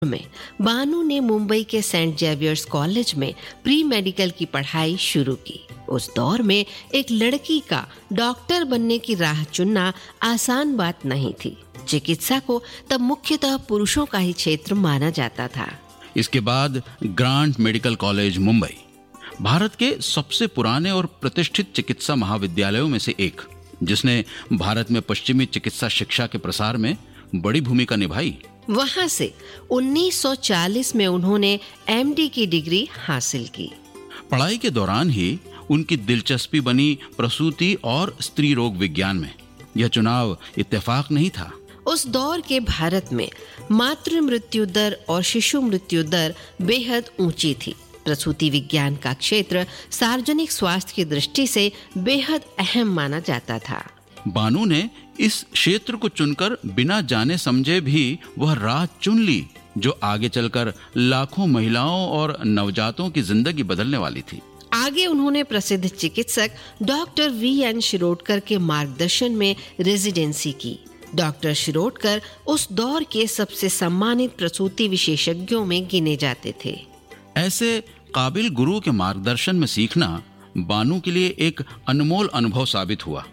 में बानू ने मुंबई के सेंट जेवियर्स कॉलेज में प्री मेडिकल की पढ़ाई शुरू की। उस दौर में एक लड़की का डॉक्टर बनने की राह चुनना आसान बात नहीं थी। चिकित्सा को तब मुख्यतः पुरुषों का ही क्षेत्र माना जाता था। इसके बाद grant medical college Mumbai Bharat के सबसे पुराने और प्रतिष्ठित चिकित्सा महाविद्यालयों में से एक, जिसने भारत में पश्चिमी चिकित्सा शिक्षा के प्रसार में बड़ी भूमिका निभाई। वहां से 1940 में उन्होंने एमडी की डिग्री हासिल की। पढ़ाई के दौरान ही उनकी दिलचस्पी बनी प्रसूति और स्त्री रोग विज्ञान में। यह चुनाव इत्तेफाक नहीं था। उस दौर के भारत में मातृ मृत्यु दर और शिशु मृत्यु दर बेहद ऊंची थी। प्रसूति विज्ञान का क्षेत्र सार्वजनिक स्वास्थ्य की दृष्टि से बेहद अहम माना जाता था। बानू ने इस क्षेत्र को चुनकर बिना जाने समझे भी वह राह चुन ली जो आगे चलकर लाखों महिलाओं और नवजातों की जिंदगी बदलने वाली थी। आगे उन्होंने प्रसिद्ध चिकित्सक डॉक्टर वीएन शिरोडकर के मार्गदर्शन में रेजिडेंसी की। डॉक्टर शिरोडकर उस दौर के सबसे सम्मानित प्रसूति विशेषज्ञों में गिने जाते थे। ऐसे काबिल गुरु के मार्गदर्शन में सीखना बानू के लिए एक अनमोल अनुभव साबित हुआ।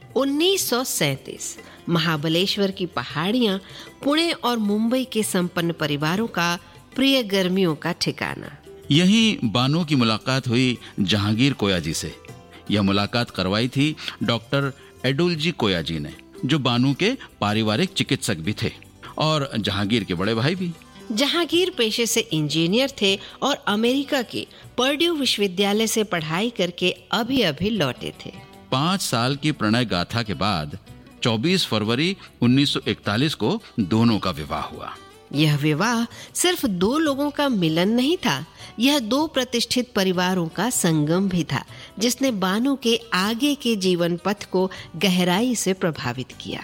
1937 महाबलेश्वर की पहाड़ियां पुणे और मुंबई के संपन्न परिवारों का प्रिय गर्मियों का ठिकाना। यहीं बानू की मुलाकात हुई जहांगीर कोयाजी से। यह मुलाकात करवाई थी डॉक्टर एडुलजी कोयाजी ने, जो बानू के पारिवारिक चिकित्सक भी थे और जहांगीर के बड़े भाई भी। जहांगीर पेशे से इंजीनियर थे और अमेरिका के पर्ड्यू विश्वविद्यालय से पढ़ाई करके अभी लौटे थे। 5 साल की प्रणय गाथा के बाद 24 फरवरी 1941 को दोनों का विवाह हुआ। यह विवाह सिर्फ 2 लोगों का मिलन नहीं था, यह 2 प्रतिष्ठित परिवारों का संगम भी था, जिसने बानू के आगे के जीवन पथ को गहराई से प्रभावित किया।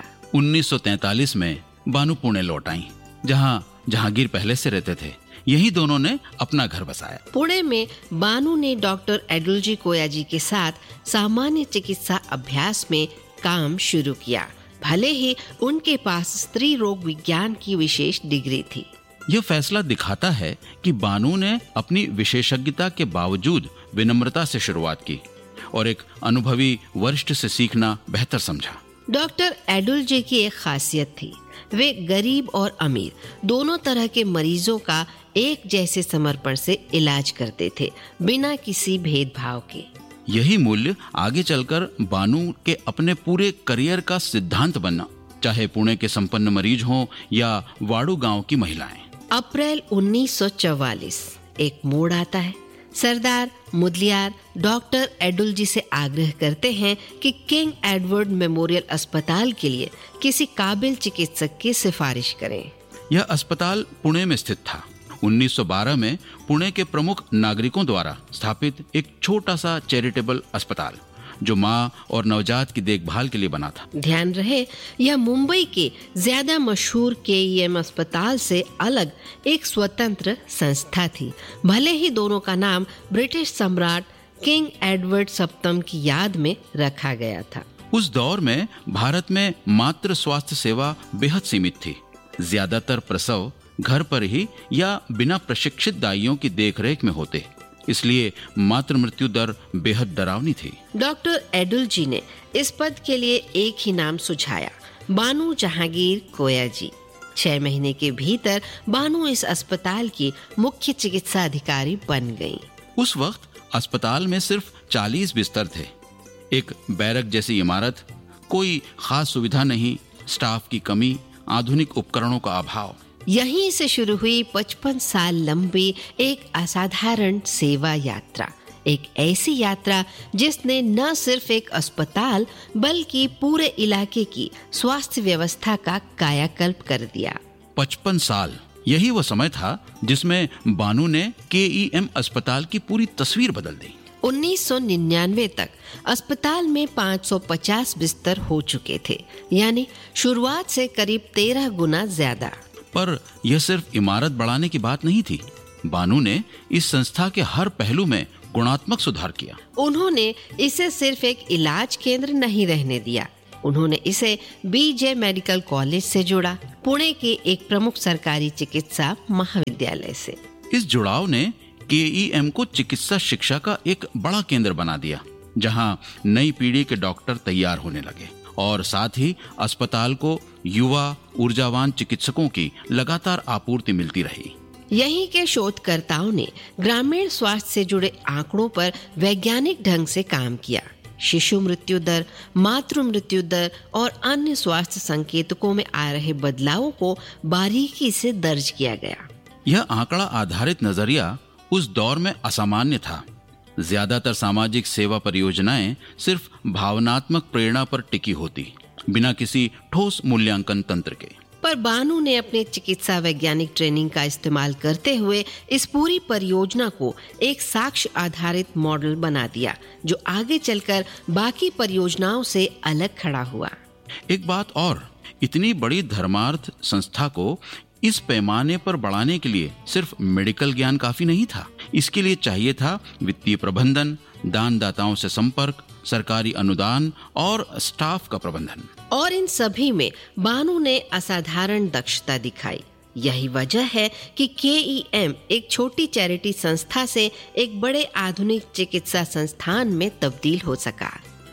1943 में बानू पुणे लौट आई, जहां जहांगीर पहले से रहते थे। यही दोनों ने अपना घर बसाया। पुणे में बानू ने डॉक्टर एडुलजी कोयाजी के साथ सामान्य चिकित्सा अभ्यास में काम शुरू किया, भले ही उनके पास स्त्री रोग विज्ञान की विशेष डिग्री थी। यह फैसला दिखाता है कि बानू ने अपनी विशेषज्ञता के बावजूद विनम्रता से शुरुआत की और एक अनुभवी वरिष्ठ से सीखना बेहतर समझा। डॉक्टर एडुलजी की एक खासियत थी, वे गरीब और अमीर दोनों तरह के मरीजों का एक जैसे समर्पण से इलाज करते थे, बिना किसी भेदभाव के। यही मूल्य आगे चलकर बानू के अपने पूरे करियर का सिद्धांत बनना, चाहे पुणे के संपन्न मरीज हों या वाड़ू गांव की महिलाएं। अप्रैल 1944 एक मोड़ आता है। सरदार मुदलियार डॉक्टर एडुलजी से आग्रह करते हैं कि किंग एडवर्ड मेमोरियल अस्पताल के लिए किसी काबिल चिकित्सक की सिफारिश करें। यह अस्पताल पुणे में स्थित था। 1912 में पुणे के प्रमुख नागरिकों द्वारा स्थापित एक छोटा सा चैरिटेबल अस्पताल, जो मां और नवजात की देखभाल के लिए बना था। ध्यान रहे, यह मुंबई के ज्यादा मशहूर केईएम अस्पताल से अलग एक स्वतंत्र संस्था थी, भले ही दोनों का नाम ब्रिटिश सम्राट किंग एडवर्ड सप्तम की याद में रखा गया था। उस दौर में भारत में मातृ स्वास्थ्य सेवा बेहद सीमित थी। ज्यादातर प्रसव घर पर ही या बिना प्रशिक्षित दाइयों की देखरेख में होते, इसलिए मातृ मृत्यु दर बेहद डरावनी थी। डॉक्टर एडुलजी ने इस पद के लिए एक ही नाम सुझाया, बानू जहांगीर कोयाजी। 6 महीने के भीतर बानू इस अस्पताल की मुख्य चिकित्सा अधिकारी बन गईं। उस वक्त अस्पताल में सिर्फ 40 बिस्तर थे, एक बैरक जैसी इमारत, कोई खास सुविधा नहीं, स्टाफ की कमी, आधुनिक उपकरणों का अभाव। यहीं से शुरू हुई 55 साल लंबी एक असाधारण सेवा यात्रा, एक ऐसी यात्रा जिसने न सिर्फ एक अस्पताल बल्कि पूरे इलाके की स्वास्थ्य व्यवस्था का कायाकल्प कर दिया। 55 साल, यही वो समय था जिसमें बानू ने केईएम अस्पताल की पूरी तस्वीर बदल दी। 1999 तक अस्पताल में 550 बिस्तर हो चुके थे, यानी शुरुआत से करीब 13 गुना ज्यादा। पर यह सिर्फ इमारत बढ़ाने की बात नहीं थी। बानू ने इस संस्था के हर पहलू में गुणात्मक सुधार किया। उन्होंने इसे सिर्फ एक इलाज केंद्र नहीं रहने दिया, उन्होंने इसे बीजे मेडिकल कॉलेज से जोड़ा, पुणे के एक प्रमुख सरकारी चिकित्सा महाविद्यालय से। इस जुड़ाव ने केईएम को चिकित्सा शिक्षा का एक बड़ा केंद्र बना दिया, जहां नई पीढ़ी के डॉक्टर तैयार होने लगे और साथ ही अस्पताल को युवा ऊर्जावान चिकित्सकों की लगातार आपूर्ति मिलती रही। यहीं के शोधकर्ताओं ने ग्रामीण स्वास्थ्य से जुड़े आंकड़ों पर वैज्ञानिक ढंग से काम किया। शिशु मृत्यु दर, मातृ मृत्यु दर और अन्य स्वास्थ्य संकेतकों में आ रहे बदलावों को बारीकी से दर्ज किया गया। यह आंकड़ा आधारित नजरिया उस दौर में असामान्य था। ज्यादातर सामाजिक सेवा परियोजनाएं सिर्फ भावनात्मक प्रेरणा पर टिकी होती, बिना किसी ठोस मूल्यांकन तंत्र के। पर बानू ने अपने चिकित्सा वैज्ञानिक ट्रेनिंग का इस्तेमाल करते हुए इस पूरी परियोजना को एक साक्ष्य आधारित मॉडल बना दिया, जो आगे चलकर बाकी परियोजनाओं से अलग खड़ा हुआ। एक बात और, इतनी बड़ी धर्मार्थ संस्था को इस पैमाने पर बढ़ाने के लिए सिर्फ मेडिकल ज्ञान काफी नहीं था। इसके लिए चाहिए था वित्तीय प्रबंधन, दानदाताओं से संपर्क, सरकारी अनुदान और स्टाफ का प्रबंधन। और इन सभी में बानू ने असाधारण दक्षता दिखाई। यही वजह है कि केईएम एक छोटी चैरिटी संस्था से एक बड़े आधुनिक चिकित्सा संस्थान में तब्दील हो सका।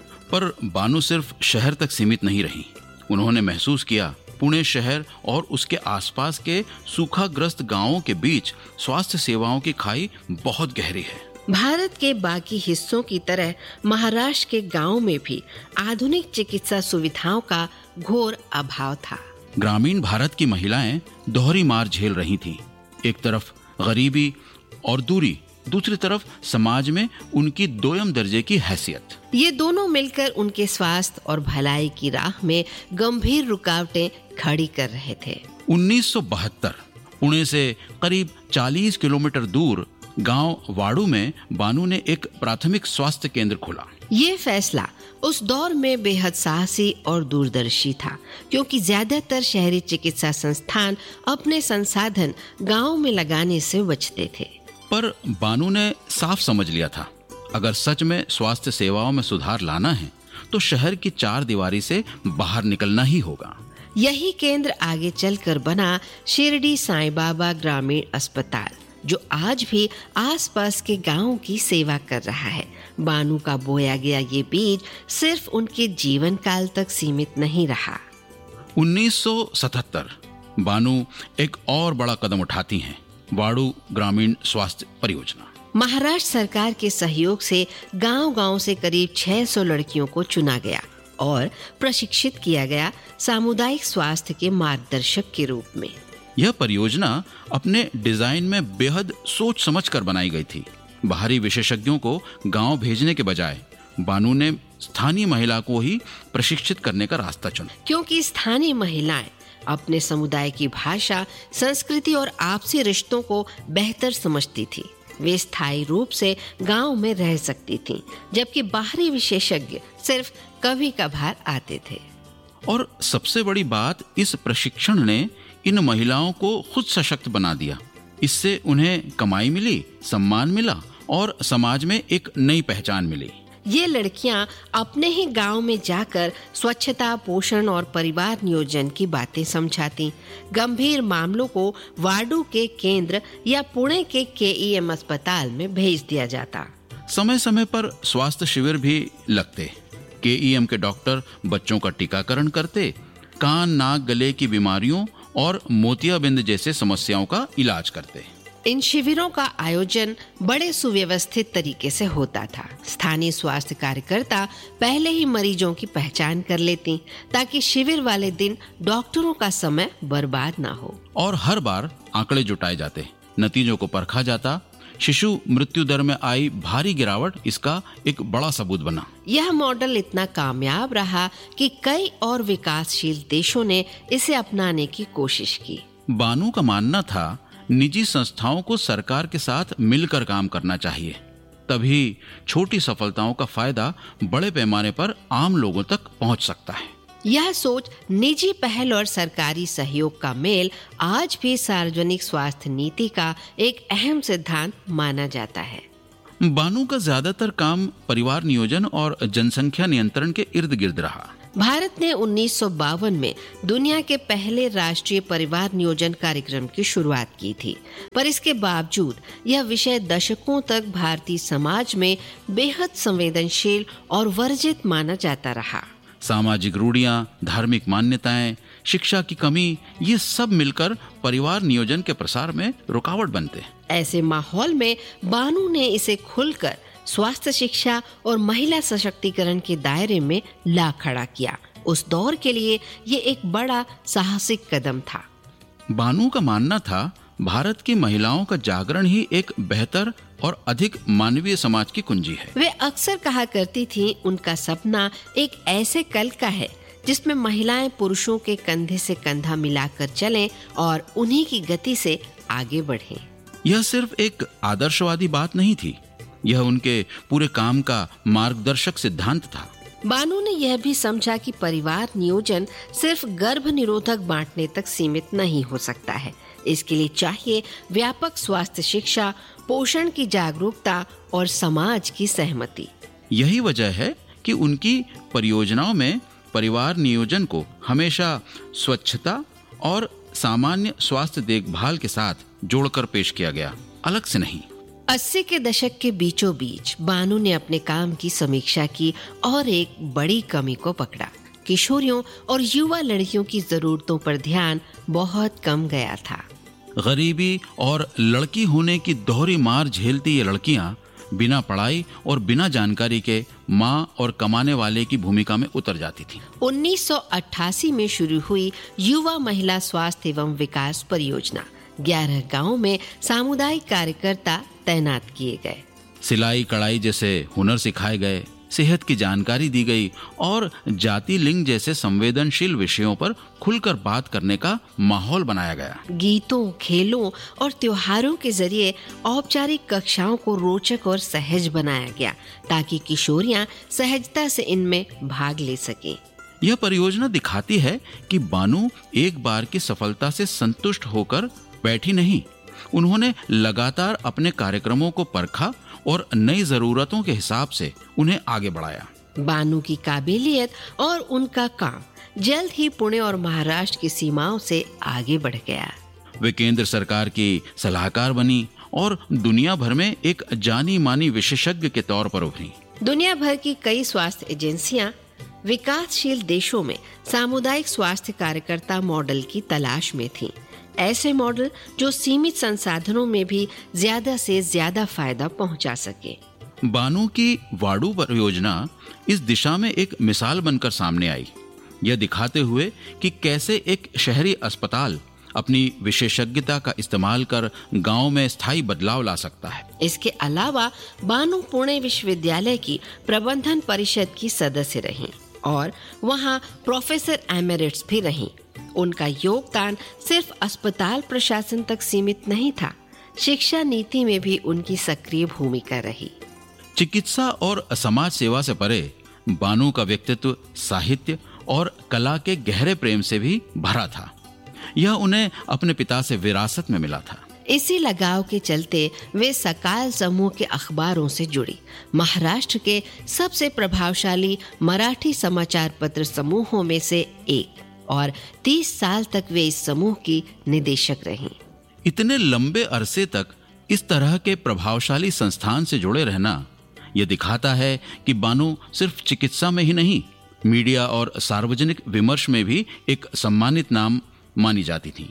पर बानू सिर्फ शहर तक सीमित नहीं रही। उन्होंने महसूस किया पुणे शहर और उसके आसपास के सूखाग्रस्त गांवों के बीच स्वास्थ्य सेवाओं की खाई बहुत गहरी है। भारत के बाकी हिस्सों की तरह महाराष्ट्र के गांवों में भी आधुनिक चिकित्सा सुविधाओं का घोर अभाव था। ग्रामीण भारत की महिलाएं दोहरी मार झेल रही थीं। एक तरफ गरीबी और दूरी, दूसरी तरफ समाज में उनकी दोयम दर्जे की हैसियत। ये दोनों मिलकर उनके स्वास्थ्य और भलाई की राह में गंभीर रुकावटें खड़ी कर रहे थे। 1972 पुणे से करीब 40 किलोमीटर दूर गांव वाड़ू में बानू ने एक प्राथमिक स्वास्थ्य केंद्र खोला। ये फैसला उस दौर में बेहद साहसी और दूरदर्शी था, क्योंकि ज्यादातर शहरी चिकित्सा संस्थान अपने संसाधन गांव में लगाने से बचते थे। पर बानू ने साफ समझ लिया था, अगर सच में स्वास्थ्य सेवाओं में सुधार लाना है तो शहर की चार दीवारी से बाहर निकलना ही होगा। यही केंद्र आगे चलकर बना शिरडी साईं बाबा ग्रामीण अस्पताल, जो आज भी आसपास के गांवों की सेवा कर रहा है। बानू का बोया गया ये बीज सिर्फ उनके जीवन काल तक सीमित नहीं रहा। 1977 बानू एक और बड़ा कदम उठाती हैं, वाड़ू ग्रामीण स्वास्थ्य परियोजना। महाराष्ट्र सरकार के सहयोग से गांव-गांव से करीब 600 लड़कियों को चुना गया और प्रशिक्षित किया गया सामुदायिक स्वास्थ्य के मार्गदर्शक के रूप में। यह परियोजना अपने डिजाइन में बेहद सोच समझकर बनाई गई थी। बाहरी विशेषज्ञों को गांव भेजने के बजाय बानू ने स्थानीय महिला को ही प्रशिक्षित करने का रास्ता चुना, क्योंकि स्थानीय महिलाएं अपने समुदाय की भाषा, संस्कृति और आपसी रिश्तों को बेहतर समझती थी। वे स्थायी रूप से गांव में रह सकती थीं, जबकि बाहरी विशेषज्ञ सिर्फ कभी कभार आते थे। और सबसे बड़ी बात, इस प्रशिक्षण ने इन महिलाओं को खुद सशक्त बना दिया। इससे उन्हें कमाई मिली, सम्मान मिला और समाज में एक नई पहचान मिली। ये लड़कियां अपने ही गांव में जाकर स्वच्छता, पोषण और परिवार नियोजन की बातें समझाती। गंभीर मामलों को वाड़ू के केंद्र या पुणे के केईएम अस्पताल में भेज दिया जाता। समय समय पर स्वास्थ्य शिविर भी लगते। केईएम के डॉक्टर बच्चों का टीकाकरण करते, कान, नाक, गले की बीमारियों और मोतियाबिंद जैसे समस्याओं का इलाज करते। इन शिविरों का आयोजन बड़े सुव्यवस्थित तरीके से होता था। स्थानीय स्वास्थ्य कार्यकर्ता पहले ही मरीजों की पहचान कर लेती, ताकि शिविर वाले दिन डॉक्टरों का समय बर्बाद ना हो। और हर बार आंकड़े जुटाए जाते, नतीजों को परखा जाता। शिशु मृत्यु दर में आई भारी गिरावट इसका एक बड़ा सबूत बना। यह मॉडल इतना कामयाब रहा कि कई और विकासशील देशों ने इसे अपनाने की कोशिश की। बानू का मानना था, निजी संस्थाओं को सरकार के साथ मिलकर काम करना चाहिए, तभी छोटी सफलताओं का फायदा बड़े पैमाने पर आम लोगों तक पहुंच सकता है। यह सोच, निजी पहल और सरकारी सहयोग का मेल आज भी सार्वजनिक स्वास्थ्य नीति का एक अहम सिद्धांत माना जाता है। बानू का ज्यादातर काम परिवार नियोजन और जनसंख्या नियंत्रण के इर्द गिर्द रहा। भारत ने 1952 में दुनिया के पहले राष्ट्रीय परिवार नियोजन कार्यक्रम की शुरुआत की थी, पर इसके बावजूद यह विषय दशकों तक भारतीय समाज में बेहद संवेदनशील और वर्जित माना जाता रहा। सामाजिक रूढ़ियां, धार्मिक मान्यताएं, शिक्षा की कमी, ये सब मिलकर परिवार नियोजन के प्रसार में रुकावट बनते। ऐसे माहौल में बानू ने इसे खुलकर स्वास्थ्य शिक्षा और महिला सशक्तिकरण के दायरे में ला खड़ा किया। उस दौर के लिए ये एक बड़ा साहसिक कदम था। बानू का मानना था भारत की महिलाओं का जागरण ही एक बेहतर और अधिक मानवीय समाज की कुंजी है। वे अक्सर कहा करती थीं, उनका सपना एक ऐसे कल का है जिसमें महिलाएं पुरुषों के कंधे से कंधा मिलाकर चलें और उन्हीं की गति से आगे बढ़ें। यह सिर्फ एक आदर्शवादी बात नहीं थी, यह उनके पूरे काम का मार्गदर्शक सिद्धांत था। बानू ने यह भी समझा कि परिवार नियोजन सिर्फ गर्भ निरोधक बांटने तक सीमित नहीं हो सकता है। इसके लिए चाहिए व्यापक स्वास्थ्य शिक्षा, पोषण की जागरूकता और समाज की सहमति। यही वजह है कि उनकी परियोजनाओं में परिवार नियोजन को हमेशा स्वच्छता और सामान्य स्वास्थ्य देखभाल के साथ जोड़कर पेश किया गया, अलग से नहीं। 80 के दशक के बीचों बीच बानू ने अपने काम की समीक्षा की और एक बड़ी कमी को पकड़ा। किशोरियों और युवा लड़कियों की जरूरतों पर ध्यान बहुत कम गया था। गरीबी और लड़की होने की दोहरी मार झेलती ये लड़कियां बिना पढ़ाई और बिना जानकारी के माँ और कमाने वाले की भूमिका में उतर जाती थीं। 1988 में शुरू हुई युवा महिला स्वास्थ्य एवं विकास परियोजना। 11 गांवों में सामुदायिक कार्यकर्ता तैनात किए गए। सिलाई कढ़ाई जैसे हुनर सिखाए गए, सेहत की जानकारी दी गई और जाति लिंग जैसे संवेदनशील विषयों पर खुलकर बात करने का माहौल बनाया गया। गीतों, खेलों और त्योहारों के जरिए औपचारिक कक्षाओं को रोचक और सहज बनाया गया ताकि किशोरियां सहजता से इनमें भाग ले सकें। यह परियोजना दिखाती है कि बानू एक बार की सफलता से संतुष्ट होकर बैठी नहीं, उन्होंने लगातार अपने कार्यक्रमों को परखा और नई जरूरतों के हिसाब से उन्हें आगे बढ़ाया। बानू की काबिलियत और उनका काम जल्द ही पुणे और महाराष्ट्र की सीमाओं से आगे बढ़ गया। वे केंद्र सरकार की सलाहकार बनी और दुनिया भर में एक जानी मानी विशेषज्ञ के तौर पर उभरी। दुनिया भर की कई स्वास्थ्य एजेंसियां विकासशील देशों में सामुदायिक स्वास्थ्य कार्यकर्ता मॉडल की तलाश में थीं। ऐसे मॉडल जो सीमित संसाधनों में भी ज्यादा से ज्यादा फायदा पहुंचा सके। बानू की वाडू परियोजना इस दिशा में एक मिसाल बनकर सामने आई, यह दिखाते हुए कि कैसे एक शहरी अस्पताल अपनी विशेषज्ञता का इस्तेमाल कर गांव में स्थायी बदलाव ला सकता है। इसके अलावा बानू पुणे विश्वविद्यालय की प्रबंधन परिषद की सदस्य रहीं और वहां प्रोफेसर एमेरिट्स भी रहीं। उनका योगदान सिर्फ अस्पताल प्रशासन तक सीमित नहीं था, शिक्षा नीति में भी उनकी सक्रिय भूमिका रही। चिकित्सा और समाज सेवा से परे बानू का व्यक्तित्व साहित्य और कला के गहरे प्रेम से भी भरा था। यह उन्हें अपने पिता से विरासत में मिला था। इसी लगाव के चलते वे सकाल समूह के अखबारों से जुड़ी, महाराष्ट्र के सबसे प्रभावशाली मराठी समाचार पत्र समूहों में से एक, और 30 साल तक वे इस समूह की निदेशक रहीं। इतने लंबे अरसे तक इस तरह के प्रभावशाली संस्थान से जुड़े रहना यह दिखाता है कि बानू सिर्फ चिकित्सा में ही नहीं, मीडिया और सार्वजनिक विमर्श में भी एक सम्मानित नाम मानी जाती थी।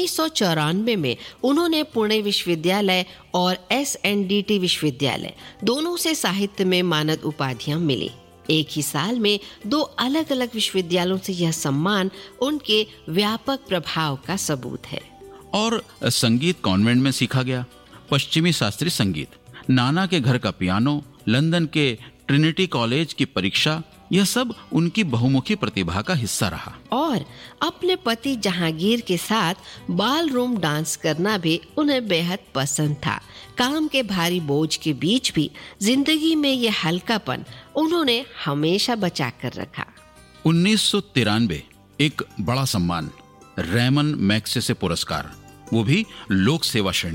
1994 में उन्होंने पुणे विश्वविद्यालय और SNDT विश्वविद्यालय दोनों से साहित्य में मानद उपाधियां मिली। एक ही साल में 2 अलग अलग विश्वविद्यालयों से यह सम्मान उनके व्यापक प्रभाव का सबूत है। और संगीत कॉन्वेंट में सीखा गया, पश्चिमी शास्त्रीय संगीत, नाना के घर का पियानो, लंदन के ट्रिनिटी कॉलेज की परीक्षा, यह सब उनकी बहुमुखी प्रतिभा का हिस्सा रहा। और अपने पति जहांगीर के साथ बाल रूम डांस करना भी उन्हें बेहद पसंद था। काम के भारी बोझ के बीच भी जिंदगी में ये हल्कापन उन्होंने हमेशा बचा कर रखा। 1993 एक बड़ा सम्मान, रैमन मैग्सेसे पुरस्कार, वो भी लोक सेवा श्रेणी में।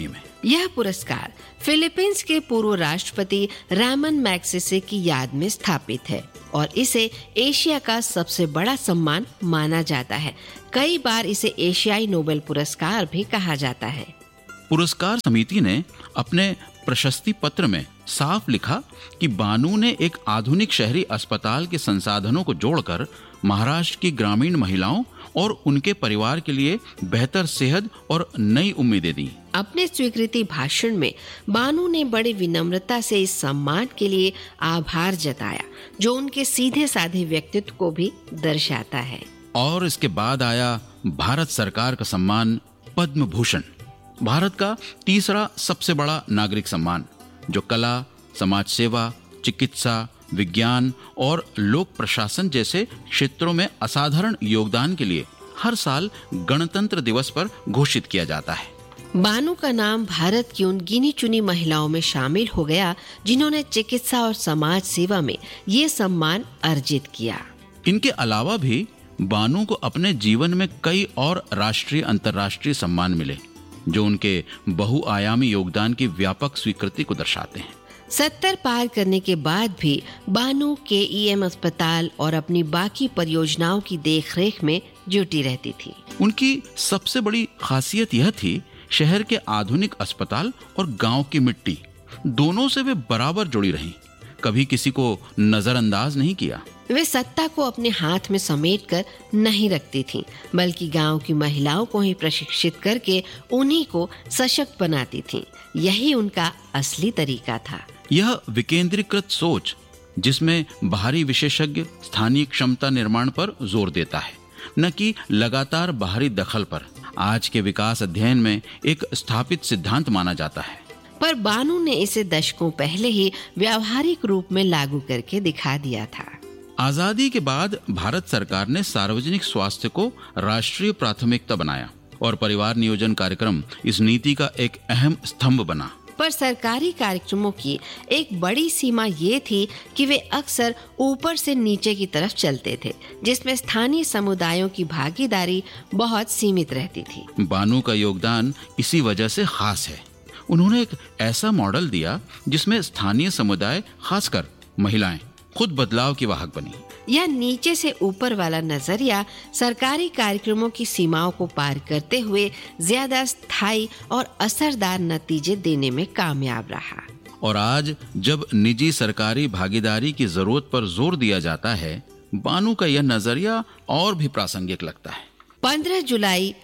यह पुरस्कार फिलीपींस के पूर्व राष्ट्रपति रामन मैग्सेसे की याद में स्थापित है और इसे एशिया का सबसे बड़ा सम्मान माना जाता है। कई बार इसे एशियाई नोबेल पुरस्कार भी कहा जाता है। पुरस्कार समिति ने अपने प्रशस्ति पत्र में साफ लिखा कि बानू ने एक आधुनिक शहरी अस्पताल के संसाधनों को जोड़कर महाराष्ट्र की ग्रामीण महिलाओं और उनके परिवार के लिए बेहतर सेहत और नई उम्मीदें दी। अपने स्वीकृति भाषण में बानू ने बड़ी विनम्रता से इस सम्मान के लिए आभार जताया, जो उनके सीधे साधे व्यक्तित्व को भी दर्शाता है। और इसके बाद आया भारत सरकार का सम्मान पद्म भूषण, भारत का तीसरा सबसे बड़ा नागरिक सम्मान, जो कला, समाज सेवा, चिकित्सा, विज्ञान और लोक प्रशासन जैसे क्षेत्रों में असाधारण योगदान के लिए हर साल गणतंत्र दिवस पर घोषित किया जाता है। बानू का नाम भारत की उन गिनी चुनी महिलाओं में शामिल हो गया जिन्होंने चिकित्सा और समाज सेवा में ये सम्मान अर्जित किया। इनके अलावा भी बानू को अपने जीवन में कई और राष्ट्रीय अंतर्राष्ट्रीय सम्मान मिले, जो उनके बहुआयामी योगदान की व्यापक स्वीकृति को दर्शाते हैं। 70 पार करने के बाद भी बानू KEM अस्पताल और अपनी बाकी परियोजनाओं की देखरेख में जुटी रहती थी। उनकी सबसे बड़ी खासियत यह थी, शहर के आधुनिक अस्पताल और गांव की मिट्टी दोनों से वे बराबर जुड़ी रहीं, कभी किसी को नजरअंदाज नहीं किया। वे सत्ता को अपने हाथ में समेट कर नहीं रखती थीं, बल्कि गांव की महिलाओं को ही प्रशिक्षित करके उन्हीं को सशक्त बनाती थीं। यही उनका असली तरीका था। यह विकेंद्रीकृत सोच, जिसमें बाहरी विशेषज्ञ स्थानीय क्षमता निर्माण पर जोर देता है, न कि लगातार बाहरी दखल पर, आज के विकास अध्ययन में एक स्थापित सिद्धांत माना जाता है। पर बानू ने इसे दशकों पहले ही व्यावहारिक रूप में लागू करके दिखा दिया था। आजादी के बाद भारत सरकार ने सार्वजनिक स्वास्थ्य को राष्ट्रीय प्राथमिकता बनाया और परिवार नियोजन कार्यक्रम इस नीति का एक अहम स्तंभ बना। पर सरकारी कार्यक्रमों की एक बड़ी सीमा ये थी कि वे अक्सर ऊपर से नीचे की तरफ चलते थे, जिसमें स्थानीय समुदायों की भागीदारी बहुत सीमित रहती थी। बानू का योगदान इसी वजह से खास है। उन्होंने एक ऐसा मॉडल दिया जिसमें स्थानीय समुदाय, खासकर महिलाएं, खुद बदलाव की वाहक बनी। यह नीचे से ऊपर वाला नजरिया सरकारी कार्यक्रमों की सीमाओं को पार करते हुए ज्यादा स्थायी और असरदार नतीजे देने में कामयाब रहा। और आज जब निजी सरकारी भागीदारी की जरूरत पर जोर दिया जाता है, बानू का यह नजरिया और भी प्रासंगिक लगता है। 15 जुलाई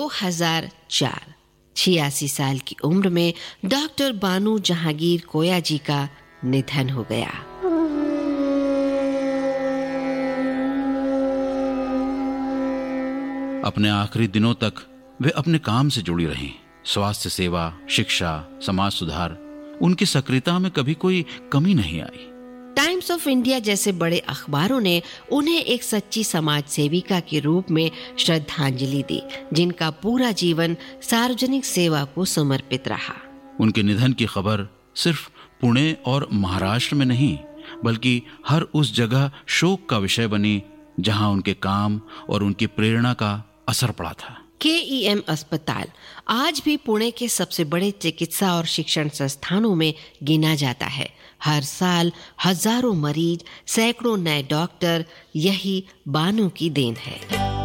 2004, 86 साल की उम्र में डॉक्टर बानू जहांगीर कोया जी का निधन हो गया। अपने आखिरी दिनों तक वे अपने काम से जुड़ी रहीं। स्वास्थ्य सेवा, शिक्षा, समाज सुधार, उनकी सक्रियता में कभी कोई कमी नहीं आई। टाइम्स ऑफ इंडिया जैसे बड़े अखबारों ने उन्हें एक सच्ची समाज सेविका के रूप में श्रद्धांजलि दी, जिनका पूरा जीवन सार्वजनिक सेवा को समर्पित रहा। उनके निधन की खबर सिर्फ पुणे और महाराष्ट्र में नहीं, बल्कि हर उस जगह शोक का विषय बनी जहां उनके काम और उनकी प्रेरणा का असर पड़ा था। KEM अस्पताल आज भी पुणे के सबसे बड़े चिकित्सा और शिक्षण संस्थानों में गिना जाता है। हर साल हजारों मरीज, सैकड़ों नए डॉक्टर, यही बानू की देन है।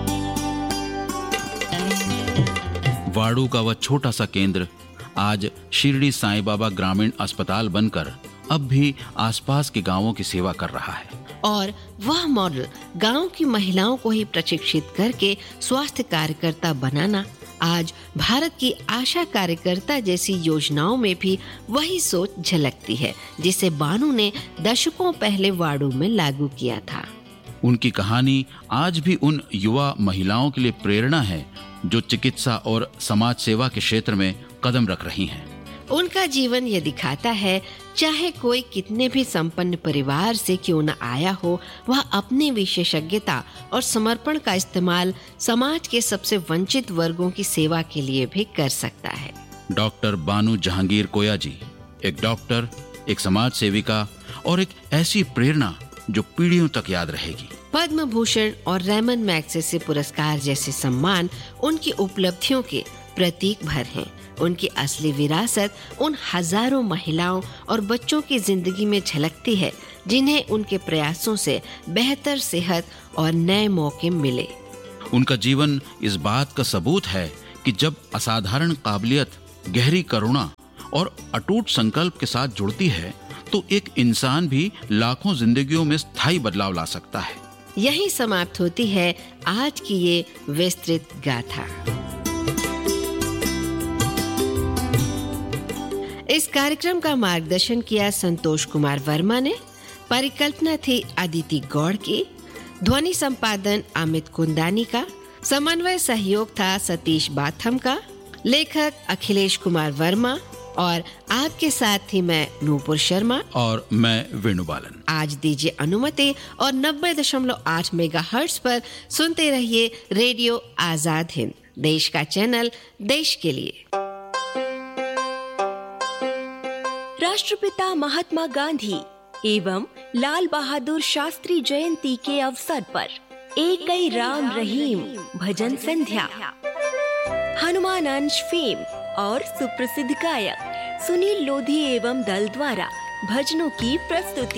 वाड़ू का वह छोटा सा केंद्र आज शिरडी साईं बाबा ग्रामीण अस्पताल बनकर अब भी आसपास के गांवों की सेवा कर रहा है। और वह मॉडल गांव की महिलाओं को ही प्रशिक्षित करके स्वास्थ्य कार्यकर्ता बनाना, आज भारत की आशा कार्यकर्ता जैसी योजनाओं में भी वही सोच झलकती है, जिसे बानू ने दशकों पहले वाड़ू में लागू किया था। उनकी कहानी आज भी उन युवा महिलाओं के लिए प्रेरणा है जो चिकित्सा और समाज सेवा के क्षेत्र में कदम रख रही हैं। उनका जीवन ये दिखाता है, चाहे कोई कितने भी संपन्न परिवार से क्यों न आया हो, वह अपनी विशेषज्ञता और समर्पण का इस्तेमाल समाज के सबसे वंचित वर्गों की सेवा के लिए भी कर सकता है। डॉक्टर बानू जहांगीर कोया जी एक डॉक्टर, एक समाज सेविका और एक ऐसी प्रेरणा जो पीढ़ियों तक याद रहेगी। पद्म भूषण और रामन मैग्सेसे पुरस्कार जैसे सम्मान उनकी उपलब्धियों के प्रतीक भर हैं। उनकी असली विरासत उन हजारों महिलाओं और बच्चों की जिंदगी में झलकती है जिन्हें उनके प्रयासों से बेहतर सेहत और नए मौके मिले। उनका जीवन इस बात का सबूत है कि जब असाधारण काबिलियत, गहरी करुणा और अटूट संकल्प के साथ जुड़ती है तो एक इंसान भी लाखों जिंदगियों में स्थायी बदलाव ला सकता है। यही समाप्त होती है आज की ये विस्तृत गाथा। इस कार्यक्रम का मार्गदर्शन किया संतोष कुमार वर्मा ने। परिकल्पना थी अदिति गौड़ की। ध्वनि संपादन अमित कुंदानी का। समन्वय सहयोग था सतीश बाथम का। लेखक अखिलेश कुमार वर्मा और आपके साथ थी मैं नूपुर शर्मा और मैं वेणुबालन। आज दीजिए अनुमति और 90.8 मेगाहर्ट्ज पर सुनते रहिए रेडियो आजाद हिंद, देश का चैनल, देश के लिए। राष्ट्रपिता महात्मा गांधी एवं लाल बहादुर शास्त्री जयंती के अवसर पर एकै राम रहीम भजन संध्या, हनुमान अंश फेम और सुप्रसिद्ध गायक सुनील लोधी एवं दल द्वारा भजनों की प्रस्तुति।